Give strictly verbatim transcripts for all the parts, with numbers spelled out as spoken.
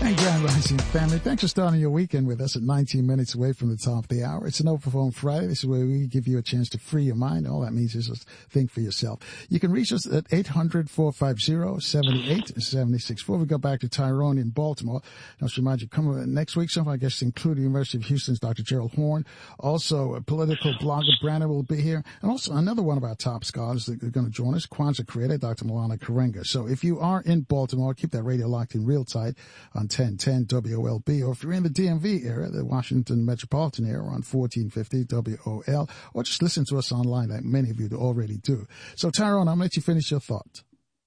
Hey, Grand Rising family. Thanks for starting your weekend with us at nineteen minutes away from the top of the hour. It's an Open Phone Friday. This is where we give you a chance to free your mind. All that means is just think for yourself. You can reach us at eight hundred, four five zero, seven eight seven six. Before we go back to Tyrone in Baltimore, I'll just remind you, coming next week, some of our guests include the University of Houston's Doctor Gerald Horn. Also, a political blogger, Brandon, will be here. And also another one of our top scholars that are going to join us, Kwanzaa creator, Doctor Malana Karenga. So if you are in Baltimore, keep that radio locked in real tight on ten ten W O L B, or if you're in the D M V area, the Washington metropolitan area, on fourteen fifty W O L, or just listen to us online like many of you already do. So, Tyrone, I'll let you finish your thought.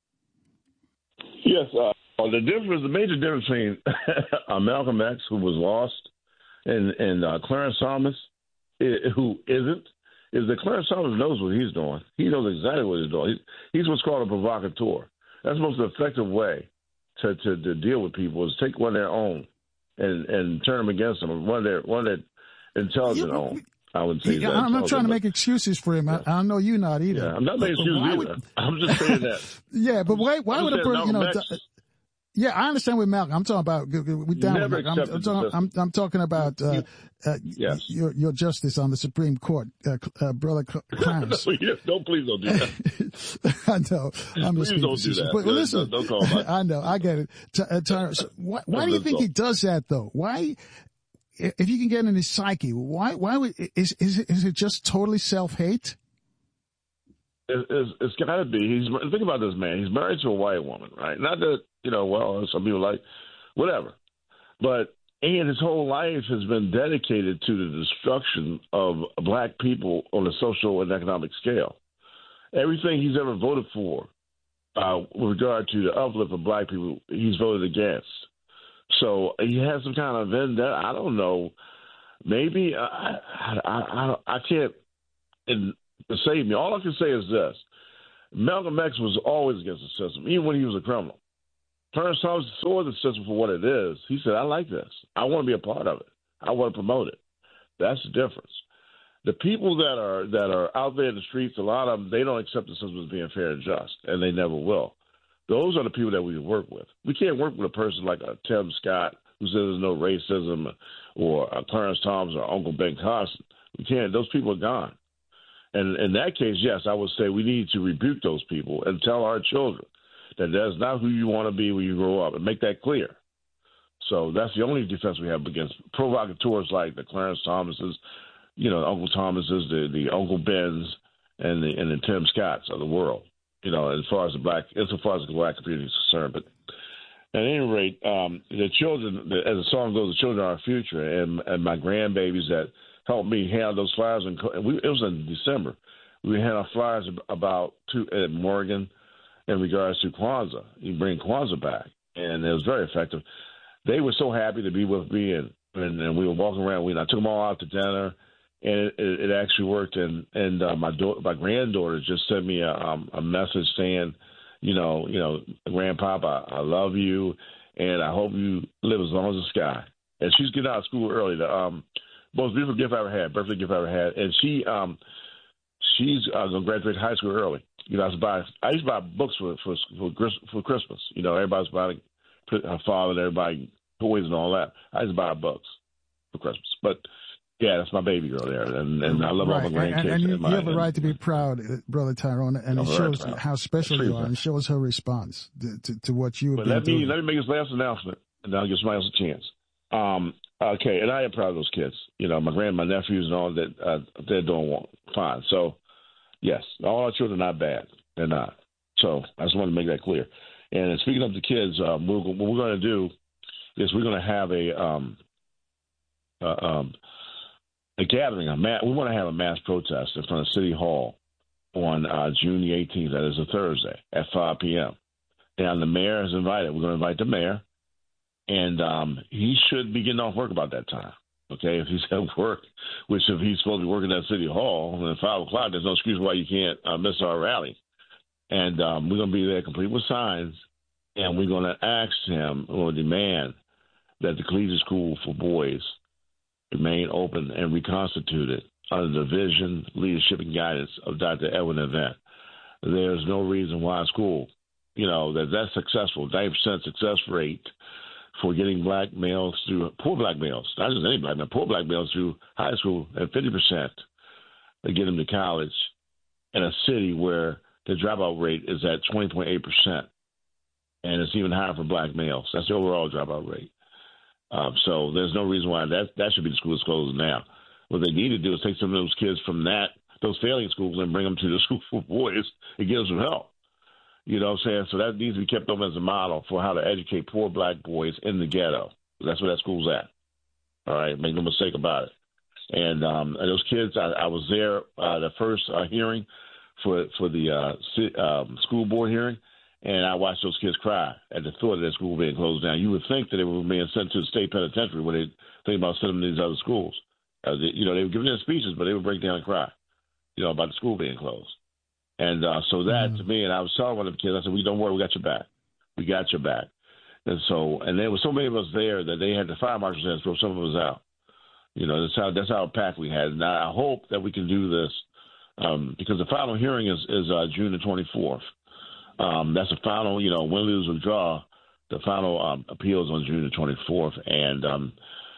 Yes, uh, the difference, the major difference between uh, Malcolm X, who was lost, and, and uh, Clarence Thomas, who isn't, is that Clarence Thomas knows what he's doing. He knows exactly what he's doing. He's, he's what's called a provocateur. That's the most effective way To, to to deal with people is take one of their own and, and turn them against them. One of their one of their intelligent yeah, own. I would say. Yeah, I'm not trying to make excuses for him. Yeah. I, I know you not either. Yeah, I'm not making excuses either. Would, I'm just saying that. Yeah, but why why would a person, you know? X, yeah, I understand with Malcolm. I'm talking about we down with Malcolm. I'm, I'm, talking, I'm, I'm talking about uh, uh, yes. your your justice on the Supreme Court, uh, uh, brother Clarence. no, yes, don't please don't do that. I know. I'm please just don't do that. But yeah, listen, don't, don't call I know. I get it. T- uh, Ty- so why why do you think he does that though? Why? If you can get in his psyche, why? Why would is is it, is it just totally self-hate? It, it's, it's got to be. He's think about this man. He's married to a white woman, right? Not that you know. Well, some people like whatever, but and his whole life has been dedicated to the destruction of black people on a social and economic scale. Everything he's ever voted for, uh, with regard to the uplift of black people, he's voted against. So he has some kind of vendetta. I don't know. Maybe uh, I, I, I, I can't and to save me. All I can say is this: Malcolm X was always against the system, even when he was a criminal. Clarence Thomas saw the system for what it is. He said, "I like this. I want to be a part of it. I want to promote it." That's the difference. The people that are that are out there in the streets, a lot of them, they don't accept the system as being fair and just, and they never will. Those are the people that we work with. We can't work with a person like a Tim Scott who says there's no racism, or a Clarence Thomas or Uncle Ben Carson. We can't. Those people are gone. And in that case, yes, I would say we need to rebuke those people and tell our children that that's not who you want to be when you grow up, and make that clear. So that's the only defense we have against provocateurs like the Clarence Thomases, you know, Uncle Thomases, the, the Uncle Bens, and the and the Tim Scotts of the world. You know, as far as the black, as far as the black community is concerned. But at any rate, um, the children, as the song goes, the children are our future, and, and my grandbabies that helped me hand out those flyers, and we, it was in December. We had our flyers about to at Morgan in regards to Kwanzaa. You bring Kwanzaa back, and it was very effective. They were so happy to be with me, and, and, and we were walking around. We, and I took them all out to dinner. And it, it, it actually worked, and and uh, my daughter, my granddaughter just sent me a, um, a message saying, you know, you know, Grandpapa, I, I love you, and I hope you live as long as the sky. And she's getting out of school early. The um, most beautiful gift I ever had, birthday gift I ever had, and she um, she's uh, gonna graduate high school early. You know, I used to buy I used to buy books for for for, for Christmas. You know, everybody's buying her father and everybody toys and all that. I used to buy books for Christmas, but. Yeah, that's my baby girl there, and, and I love right. all my grandkids. And, and you, and my, you have a right to be proud, Brother Tyrone, and it shows how special you are, and shows her response to, to, to what you have but been let me, doing. Let me make this last announcement, and I'll give somebody else a chance. Um, okay, and I am proud of those kids. You know, my grand, my nephews and all that, uh, they're doing fine. So, yes, all our children are not bad. They're not. So I just want to make that clear. And speaking of the kids, um, we're, what we're going to do is we're going to have a um, uh, um, – a gathering. A mass, we want to have a mass protest in front of City Hall on uh, June the eighteenth. That is a Thursday at five p.m. And the mayor is invited. We're going to invite the mayor, and um, he should be getting off work about that time. Okay, if he's at work, which if he's supposed to be working at City Hall at five o'clock, there's no excuse why you can't uh, miss our rally. And um, we're going to be there complete with signs, and we're going to ask him or demand that the collegiate school for boys remain open and reconstituted under the vision, leadership, and guidance of Doctor Edwin Event. There's no reason why school, you know, that that's successful, ninety percent success rate for getting black males through, poor black males, not just any black male, poor black males through high school at fifty percent to get them to college in a city where the dropout rate is at twenty point eight percent. And it's even higher for black males. That's the overall dropout rate. Um, so there's no reason why that that should be the school that's closing now. What they need to do is take some of those kids from that, those failing schools, and bring them to the school for boys and give them some help. You know what I'm saying? So that needs to be kept up as a model for how to educate poor black boys in the ghetto. That's where that school's at. All right? Make no mistake about it. And, um, and those kids, I, I was there uh, the first uh, hearing for for the uh, um, school board hearing, and I watched those kids cry at the thought of that school being closed down. You would think that they were being sent to the state penitentiary when they think about sending them to these other schools. Uh, they, you know, they were giving their speeches, but they would break down and cry, you know, about the school being closed. And uh, so that, mm-hmm. to me, and I was telling one of the kids, I said, "We don't worry, we got your back. We got your back." And so, and there were so many of us there that they had the fire marshals had to throw some of us out. You know, that's how that's how packed we had. And I hope that we can do this um, because the final hearing is, is uh, June the twenty-fourth. Um, that's the final, you know, win, lose, or draw. The final um, appeal is on June the twenty-fourth. And um,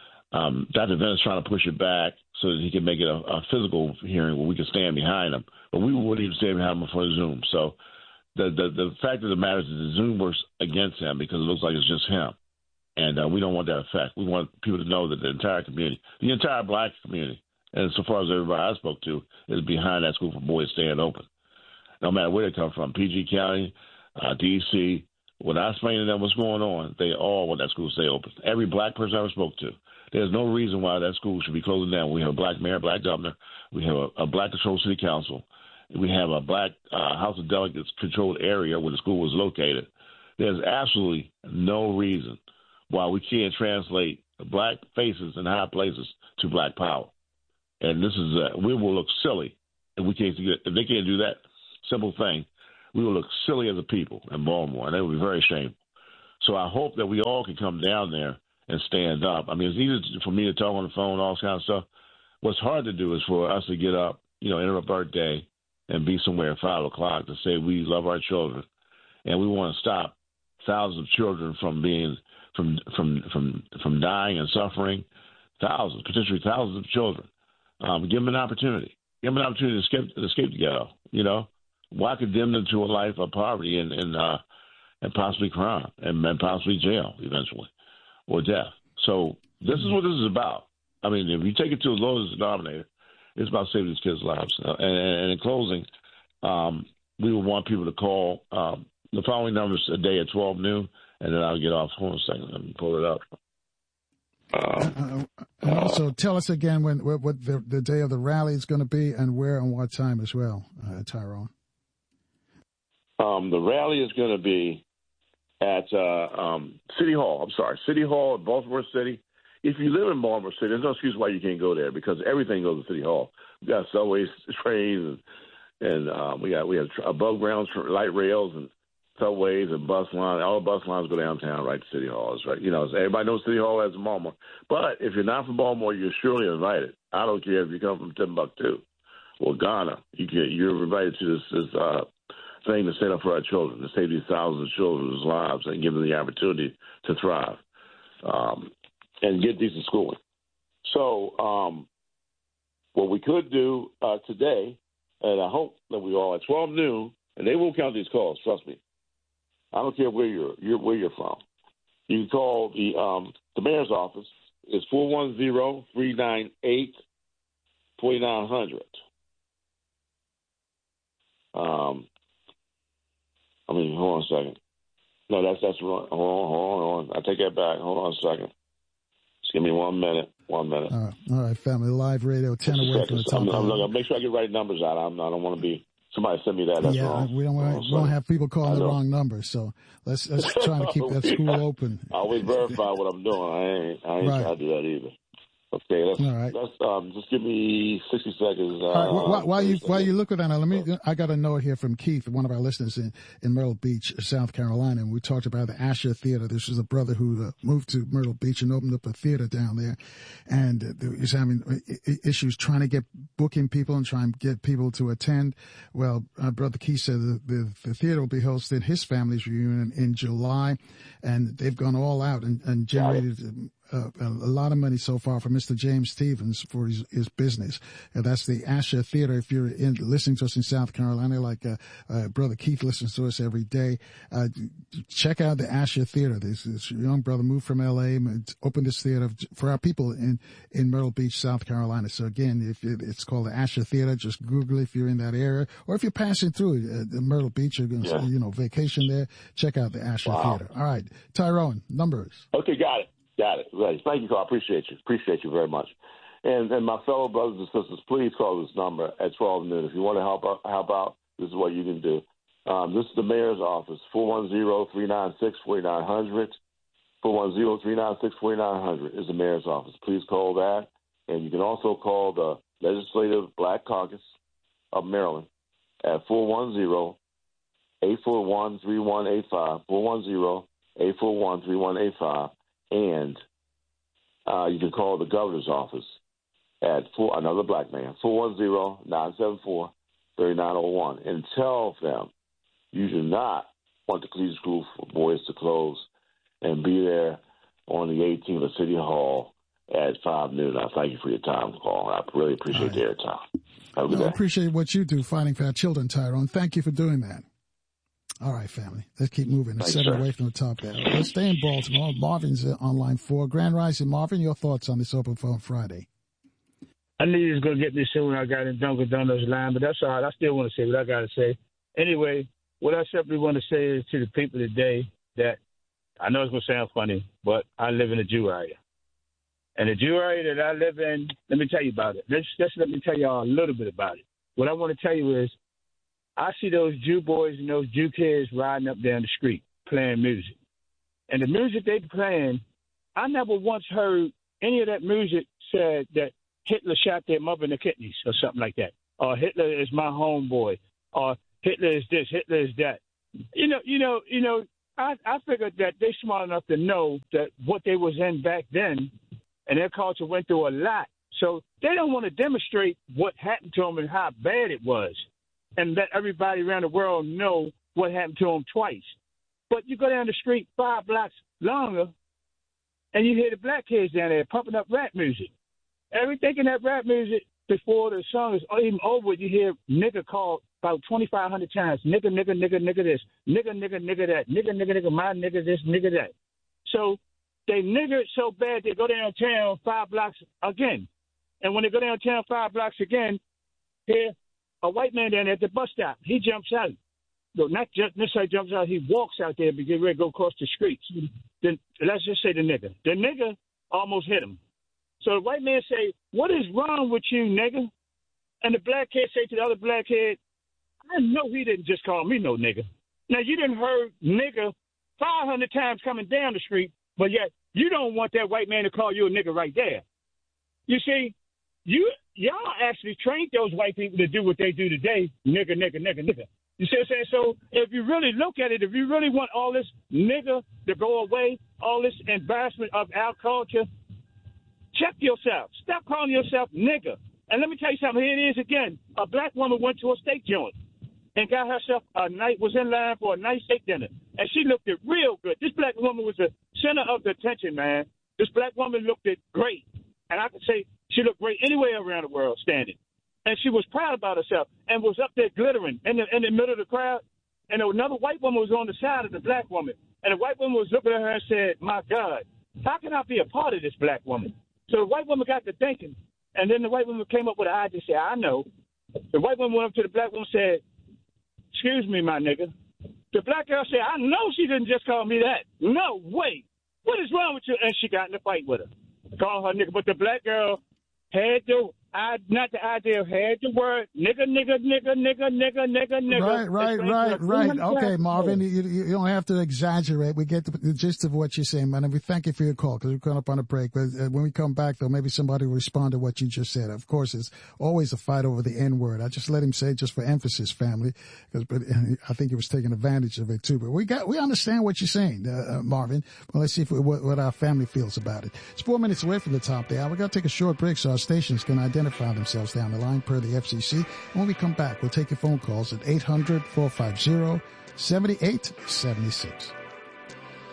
um, Doctor Venn is trying to push it back so that he can make it a, a physical hearing where we can stand behind him. But we wouldn't even stand behind him for Zoom. So the, the, the fact of the matter is that the Zoom works against him because it looks like it's just him. And uh, we don't want that effect. We want people to know that the entire community, the entire black community, and so far as everybody I spoke to, is behind that school for boys staying open. No matter where they come from, P G County, uh, D C, when I explained to them what's going on, they all want that school to stay open. Every black person I ever spoke to, there's no reason why that school should be closing down. We have a black mayor, black governor. We have a, a black controlled city council. We have a black uh, House of Delegates controlled area where the school was located. There's absolutely no reason why we can't translate black faces in high places to black power. And this is, uh, we will look silly if we can't, if they can't do that simple thing. We will look silly as a people in Baltimore, and that would be very shameful. So I hope that we all can come down there and stand up. I mean, it's easy for me to talk on the phone, all this kind of stuff. What's hard to do is for us to get up, you know, interrupt our day and be somewhere at five o'clock to say we love our children and we want to stop thousands of children from being from from from from dying and suffering, thousands, potentially thousands of children. Um, give them an opportunity. Give them an opportunity to escape, to escape the ghetto. You know, why condemn them to a life of poverty and and, uh, and possibly crime and, and possibly jail eventually or death? So this is what this is about. I mean, if you take it to as low as the denominator, it's about saving these kids' lives. Uh, and, and in closing, um, we would want people to call um, the following numbers a day at twelve noon. And then I'll get off. Hold on a second. Let me pull it up. Um, uh, and also, uh, tell us again when what, what the, the day of the rally is going to be and where and what time as well, uh, Tyrone. Um, the rally is going to be at uh, um, City Hall. I'm sorry, City Hall in Baltimore City. If you live in Baltimore City, there's no excuse why you can't go there because everything goes to City Hall. We got subways, trains, and, and um, we got we have above ground light rails and subways and bus lines. All the bus lines go downtown right to City Hall. It's right, you know, everybody knows City Hall as Baltimore. But if you're not from Baltimore, you're surely invited. I don't care if you come from Timbuktu or Ghana. You get you're invited to this, this uh, thing to stand up for our children, to save these thousands of children's lives and give them the opportunity to thrive um, and get decent schooling. So um, what we could do uh, today, and I hope that we all at twelve noon, and they will count these calls. Trust me. I don't care where you're, you're where you're from. You can call the um, the mayor's office. It's four one zero, three nine eight, four nine zero zero. Um, I mean, hold on a second. No, that's that's wrong. Hold on, hold on, hold on. I take that back. Hold on a second. Just give me one minute. One minute. All right, all right, family. Live radio, ten Just away from the top. I'm, I'm looking, make sure I get the right numbers out. I'm, I don't want to be. Somebody send me that. That's yeah, wrong. we don't want we don't have people calling the wrong number. So let's let's try to keep that school open. I always verify what I'm doing. I ain't I ain't right. trying to do that either. Okay, let's, All right. let's um, just give me sixty seconds. Uh, All right. While, while you while you look at that, now, let me. I got a note here from Keith, one of our listeners in, in Myrtle Beach, South Carolina, and we talked about the Asher Theater. This is a brother who uh, moved to Myrtle Beach and opened up a theater down there, and uh, he's having issues trying to get booking people and trying to get people to attend. Well, uh, Brother Keith said the, the the theater will be hosting his family's reunion in July, and they've gone all out and, and generated. Uh, a lot of money so far for Mister James Stevens for his, his business. And that's the Asher Theater. If you're in, listening to us in South Carolina, like uh, uh, Brother Keith listens to us every day, uh, check out the Asher Theater. This, this young brother moved from L A and opened this theater for our people in, in Myrtle Beach, South Carolina. So again, if it, it's called the Asher Theater, just Google it if you're in that area, or if you're passing through uh, the Myrtle Beach, you're going to, yeah. you know, vacation there, check out the Asher wow. Theater. All right. Tyrone, numbers. Okay, got it. Got it. Right. Thank you, Carl. I appreciate you. Appreciate you very much. And and my fellow brothers and sisters, please call this number at twelve noon. If you want to help out, help out, this is what you can do. Um, this is the mayor's office, four one zero, three nine six, four nine zero zero. four one zero, three nine six, four nine zero zero is the mayor's office. Please call that. And you can also call the Legislative Black Caucus of Maryland at four one zero, eight four one, three one eight five, four one zero, eight four one, three one eight five. And uh, you can call the governor's office at four, another black man, four one zero, nine seven four, three nine zero one. And tell them you do not want the Cleveland School for Boys to close, and be there on the eighteenth at City Hall at five noon. I thank you for your time, Carl. I really appreciate right. the airtime. Have a good no, day. I appreciate what you do fighting for our children, Tyrone. Thank you for doing that. All right, family. Let's keep moving. Let's set it away from the top there. Let's stay in Baltimore. Marvin's on line four. Grand Rising, Marvin, your thoughts on this Open Phone Friday? I knew you was going to get me soon when I got in Dunkin' Donuts line, but that's all right. I still want to say what I got to say. Anyway, what I simply want to say is to the people today that I know it's going to sound funny, but I live in a Jew area. And the Jew area that I live in, let me tell you about it. Let's, just let me tell you all a little bit about it. What I want to tell you is, I see those Jew boys and those Jew kids riding up down the street playing music. And the music they playing, I never once heard any of that music said that Hitler shot their mother in the kidneys or something like that. Or Hitler is my homeboy. Or Hitler is this, Hitler is that. You know, you know, you know, I, I figured that they're smart enough to know that what they was in back then and their culture went through a lot. So they don't want to demonstrate what happened to them and how bad it was, and let everybody around the world know what happened to them twice. But you go down the street five blocks longer, and you hear the black kids down there pumping up rap music. Everything in that rap music, before the song is even over, you hear nigga called about twenty-five hundred times. Nigga, nigga, nigga, nigga this. Nigga, nigga, nigga that. Nigga, nigga, nigga, my nigga this, nigga that. So they nigger so bad they go downtown five blocks again. And when they go downtown five blocks again, here, a white man down there at the bus stop, he jumps out. No, not just necessarily jumps out, he walks out there to get ready to go across the street. Then let's just say the nigga. The nigga almost hit him. So the white man say, what is wrong with you, nigga? And the black kid say to the other black kid, I know he didn't just call me no nigga. Now, you didn't heard nigga five hundred times coming down the street, but yet you don't want that white man to call you a nigga right there. You see, you y'all actually trained those white people to do what they do today, nigga, nigga, nigga, nigga. You see what I'm saying? So if you really look at it, if you really want all this nigga to go away, all this embarrassment of our culture, check yourself. Stop calling yourself nigga. And let me tell you something. Here it is again. A black woman went to a steak joint and got herself a night, was in line for a nice steak dinner. And she looked it real good. This black woman was the center of the attention, man. This black woman looked it great. And I could say she looked great anywhere around the world standing. And she was proud about herself and was up there glittering in the, in the middle of the crowd. And another white woman was on the side of the black woman. And the white woman was looking at her and said, my God, how can I be a part of this black woman? So the white woman got to thinking. And then the white woman came up with an idea and said, I know. The white woman went up to the black woman and said, excuse me, my nigga. The black girl said, I know she didn't just call me that. No, wait. What is wrong with you? And she got in a fight with her. Call her nigga. But the black girl had the I, not the idea of had the word nigga, nigga, nigga, nigga, nigga, nigga, nigga. Right, right, right, right. Okay, Marvin, you, you don't have to exaggerate. We get the, the gist of what you're saying, man, and we thank you for your call because we're coming up on a break. But uh, when we come back, though, maybe somebody will respond to what you just said. Of course, it's always a fight over the N word. I just let him say it just for emphasis, family, because but I think he was taking advantage of it too. But we got we understand what you're saying, uh, uh, Marvin. Well, let's see if we, what, what our family feels about it. It's four minutes away from the top of the hour. We got to take a short break so our stations can identify themselves down the line per the F C C. And when we come back, we'll take your phone calls at eight hundred, four five zero, seven eight seven six.